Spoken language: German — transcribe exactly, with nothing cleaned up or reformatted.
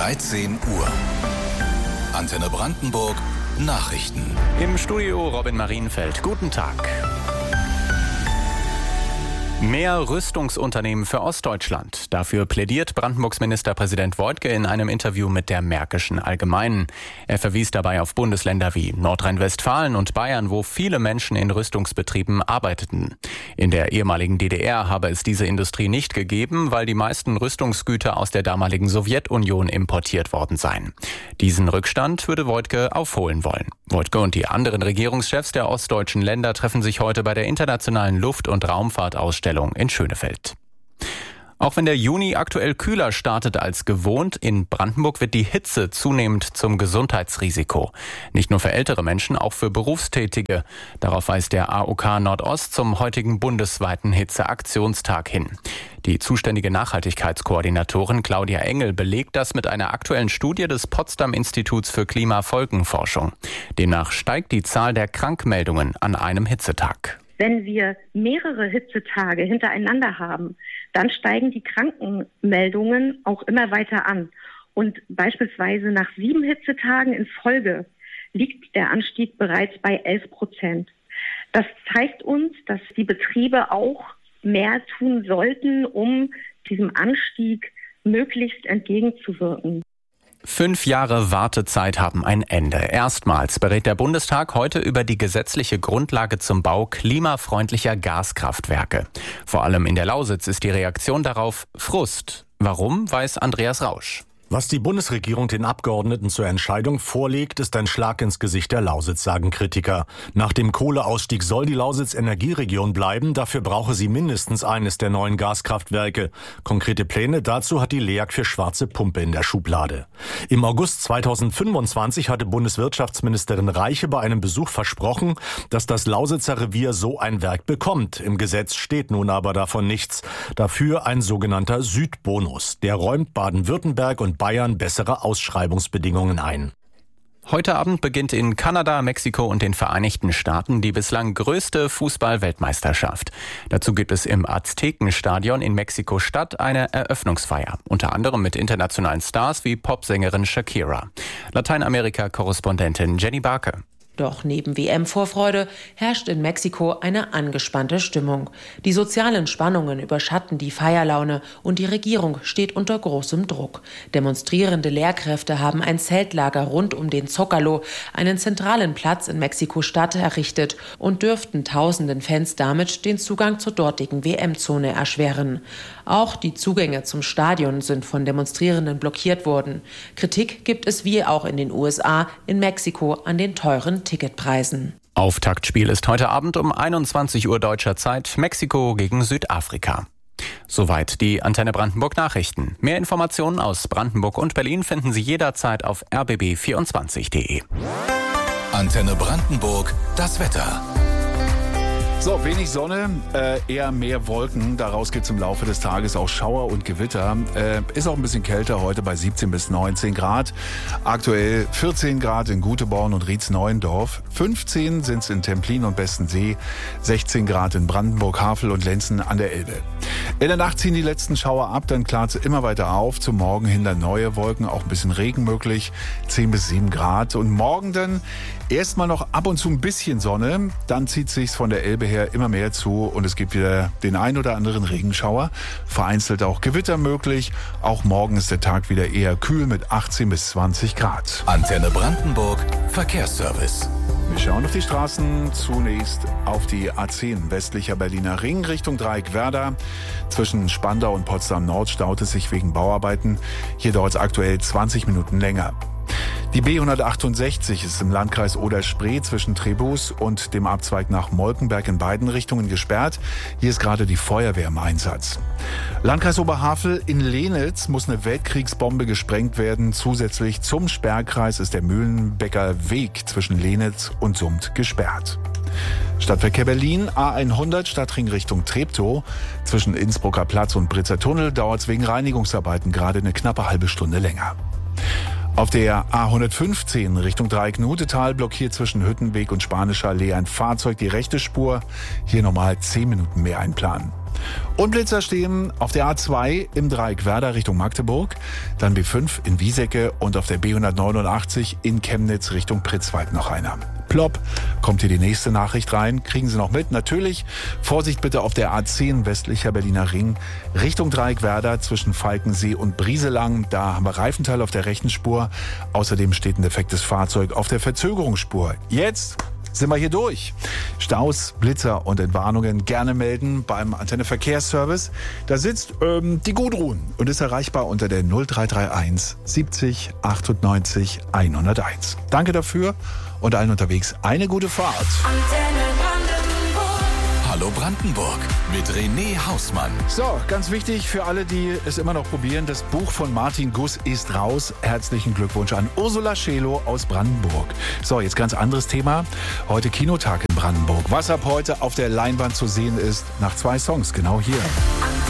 dreizehn Uhr. Antenne Brandenburg Nachrichten. Im Studio Robin Marienfeld. Guten Tag. Mehr Rüstungsunternehmen für Ostdeutschland. Dafür plädiert Brandenburgs Ministerpräsident Woidke in einem Interview mit der Märkischen Allgemeinen. Er verwies dabei auf Bundesländer wie Nordrhein-Westfalen und Bayern, wo viele Menschen in Rüstungsbetrieben arbeiteten. In der ehemaligen D D R habe es diese Industrie nicht gegeben, weil die meisten Rüstungsgüter aus der damaligen Sowjetunion importiert worden seien. Diesen Rückstand würde Woidke aufholen wollen. Woidke und die anderen Regierungschefs der ostdeutschen Länder treffen sich heute bei der Internationalen Luft- und Raumfahrtausstellung in Schönefeld. Auch wenn der Juni aktuell kühler startet als gewohnt, in Brandenburg wird die Hitze zunehmend zum Gesundheitsrisiko. Nicht nur für ältere Menschen, auch für Berufstätige. Darauf weist der A O K Nordost zum heutigen bundesweiten Hitzeaktionstag hin. Die zuständige Nachhaltigkeitskoordinatorin Claudia Engel belegt das mit einer aktuellen Studie des Potsdam-Instituts für Klimafolgenforschung. Demnach steigt die Zahl der Krankmeldungen an einem Hitzetag. Wenn wir mehrere Hitzetage hintereinander haben, dann steigen die Krankenmeldungen auch immer weiter an. Und beispielsweise nach sieben Hitzetagen in Folge liegt der Anstieg bereits bei elf Prozent. Das zeigt uns, dass die Betriebe auch mehr tun sollten, um diesem Anstieg möglichst entgegenzuwirken. Fünf Jahre Wartezeit haben ein Ende. Erstmals berät der Bundestag heute über die gesetzliche Grundlage zum Bau klimafreundlicher Gaskraftwerke. Vor allem in der Lausitz ist die Reaktion darauf Frust. Warum, weiß Andreas Rausch. Was die Bundesregierung den Abgeordneten zur Entscheidung vorlegt, ist ein Schlag ins Gesicht der Lausitz, sagen Kritiker. Nach dem Kohleausstieg soll die Lausitz Energieregion bleiben. Dafür brauche sie mindestens eines der neuen Gaskraftwerke. Konkrete Pläne dazu hat die L E A G für Schwarze Pumpe in der Schublade. Im August zweitausendfünfundzwanzig hatte Bundeswirtschaftsministerin Reiche bei einem Besuch versprochen, dass das Lausitzer Revier so ein Werk bekommt. Im Gesetz steht nun aber davon nichts. Dafür ein sogenannter Südbonus. Der räumt Baden-Württemberg und Bayern bessere Ausschreibungsbedingungen ein. Heute Abend beginnt in Kanada, Mexiko und den Vereinigten Staaten die bislang größte Fußball-Weltmeisterschaft. Dazu gibt es im Aztekenstadion in Mexiko-Stadt eine Eröffnungsfeier, unter anderem mit internationalen Stars wie Popsängerin Shakira. Lateinamerika-Korrespondentin Jenny Barke. Doch neben W M-Vorfreude herrscht in Mexiko eine angespannte Stimmung. Die sozialen Spannungen überschatten die Feierlaune und die Regierung steht unter großem Druck. Demonstrierende Lehrkräfte haben ein Zeltlager rund um den Zócalo, einen zentralen Platz in Mexiko-Stadt, errichtet und dürften tausenden Fans damit den Zugang zur dortigen W M-Zone erschweren. Auch die Zugänge zum Stadion sind von Demonstrierenden blockiert worden. Kritik gibt es wie auch in den U S A, in Mexiko an den teuren Ticketpreisen. Auftaktspiel ist heute Abend um einundzwanzig Uhr deutscher Zeit, Mexiko gegen Südafrika. Soweit die Antenne Brandenburg Nachrichten. Mehr Informationen aus Brandenburg und Berlin finden Sie jederzeit auf r b b vierundzwanzig punkt d e. Antenne Brandenburg, das Wetter. So, wenig Sonne, äh, eher mehr Wolken. Daraus gibt es im Laufe des Tages auch Schauer und Gewitter. Äh, ist auch ein bisschen kälter heute bei siebzehn bis neunzehn Grad. Aktuell vierzehn Grad in Guteborn und Rietz-Neuendorf. fünfzehn sind es in Templin und Bestensee. sechzehn Grad in Brandenburg, Havel und Lenzen an der Elbe. In der Nacht ziehen die letzten Schauer ab, dann klart es immer weiter auf. Zum Morgen hin dann neue Wolken, auch ein bisschen Regen möglich. zehn bis sieben Grad. Und morgen dann erstmal noch ab und zu ein bisschen Sonne. Dann zieht sich's von der Elbe her immer mehr zu und es gibt wieder den ein oder anderen Regenschauer. Vereinzelt auch Gewitter möglich. Auch morgen ist der Tag wieder eher kühl mit achtzehn bis zwanzig Grad. Antenne Brandenburg Verkehrsservice. Wir schauen auf die Straßen. Zunächst auf die A zehn westlicher Berliner Ring Richtung Dreieck Werder. Zwischen Spandau und Potsdam Nord staut es sich wegen Bauarbeiten. Hier dauert es aktuell zwanzig Minuten länger. Die B hundertachtundsechzig ist im Landkreis Oder-Spree zwischen Trebus und dem Abzweig nach Molkenberg in beiden Richtungen gesperrt. Hier ist gerade die Feuerwehr im Einsatz. Landkreis Oberhavel in Lenitz muss eine Weltkriegsbombe gesprengt werden. Zusätzlich zum Sperrkreis ist der Mühlenbecker Weg zwischen Lenitz und Summt gesperrt. Stadtverkehr Berlin, A hundert Stadtring Richtung Treptow. Zwischen Innsbrucker Platz und Britzer Tunnel dauert es wegen Reinigungsarbeiten gerade eine knappe halbe Stunde länger. Auf der A hundertfünfzehn Richtung Dreieck-Nutetal blockiert zwischen Hüttenweg und Spanischer Allee ein Fahrzeug die rechte Spur. Hier nochmal zehn Minuten mehr einplanen. Und Blitzer stehen auf der A zwei im Dreieck Werder Richtung Magdeburg, dann B fünf in Wiesecke und auf der B hundertneunundachtzig in Chemnitz Richtung Pritzwalk noch einer. Plopp, kommt hier die nächste Nachricht rein, kriegen Sie noch mit. Natürlich, Vorsicht bitte auf der A zehn westlicher Berliner Ring Richtung Dreieck Werder zwischen Falkensee und Brieselang. Da haben wir Reifenteil auf der rechten Spur. Außerdem steht ein defektes Fahrzeug auf der Verzögerungsspur. Jetzt sind wir hier durch. Staus, Blitzer und Entwarnungen gerne melden beim Antenne Verkehrsservice. Da sitzt ähm, die Gudrun und ist erreichbar unter der null drei drei eins siebzig achtundneunzig hunderteins. Danke dafür und allen unterwegs eine gute Fahrt. Antenne Brandenburg. Hallo Brandenburg mit René Hausmann. So, ganz wichtig für alle, die es immer noch probieren, das Buch von Martin Guss ist raus. Herzlichen Glückwunsch an Ursula Schelow aus Brandenburg. So, jetzt ganz anderes Thema. Heute Kinotag in Brandenburg. Was ab heute auf der Leinwand zu sehen ist, nach zwei Songs, genau hier.